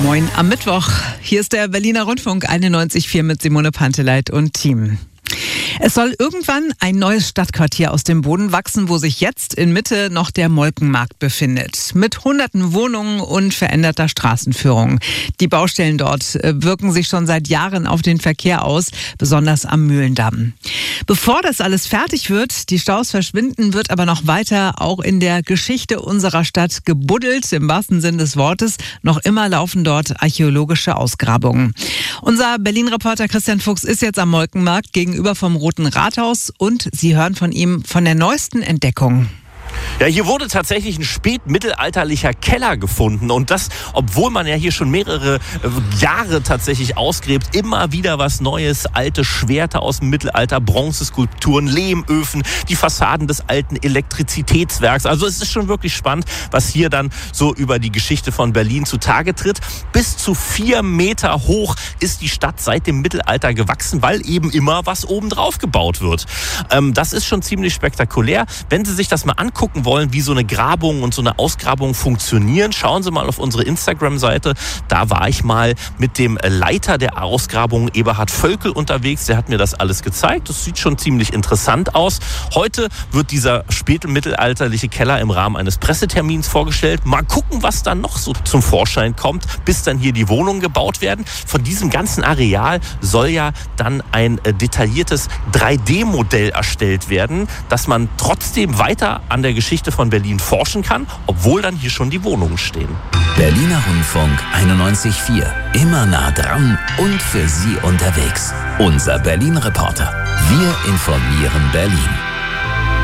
Moin am Mittwoch. Hier ist der Berliner Rundfunk 91,4 mit Simone Panteleit und Team. Es soll irgendwann ein neues Stadtquartier aus dem Boden wachsen, wo sich jetzt in Mitte noch der Molkenmarkt befindet. Mit hunderten Wohnungen und veränderter Straßenführung. Die Baustellen dort wirken sich schon seit Jahren auf den Verkehr aus, besonders am Mühlendamm. Bevor das alles fertig wird, die Staus verschwinden, wird aber noch weiter auch in der Geschichte unserer Stadt gebuddelt, im wahrsten Sinn des Wortes. Noch immer laufen dort archäologische Ausgrabungen. Unser Berlin-Reporter Christian Fuchs ist jetzt am Molkenmarkt gegenüber vom Roten Rathaus und Sie hören von ihm von der neuesten Entdeckung. Ja, hier wurde tatsächlich ein spätmittelalterlicher Keller gefunden und das, obwohl man ja hier schon mehrere Jahre tatsächlich ausgräbt, immer wieder was Neues, alte Schwerter aus dem Mittelalter, Bronzeskulpturen, Lehmöfen, die Fassaden des alten Elektrizitätswerks. Also es ist schon wirklich spannend, was hier dann so über die Geschichte von Berlin zutage tritt. Bis zu 4 Meter hoch ist die Stadt seit dem Mittelalter gewachsen, weil eben immer was obendrauf gebaut wird. Das ist schon ziemlich spektakulär. Wenn Sie sich das mal angucken wollen, wie so eine Grabung und so eine Ausgrabung funktionieren, schauen Sie mal auf unsere Instagram-Seite. Da war ich mal mit dem Leiter der Ausgrabung, Eberhard Völkel, unterwegs. Der hat mir das alles gezeigt. Das sieht schon ziemlich interessant aus. Heute wird dieser spätmittelalterliche Keller im Rahmen eines Pressetermins vorgestellt. Mal gucken, was dann noch so zum Vorschein kommt, bis dann hier die Wohnungen gebaut werden. Von diesem ganzen Areal soll ja dann ein detailliertes 3D-Modell erstellt werden, dass man trotzdem weiter an der Geschichte von Berlin forschen kann, obwohl dann hier schon die Wohnungen stehen. Berliner Rundfunk 91,4. Immer nah dran und für Sie unterwegs. Unser Berlin-Reporter. Wir informieren Berlin.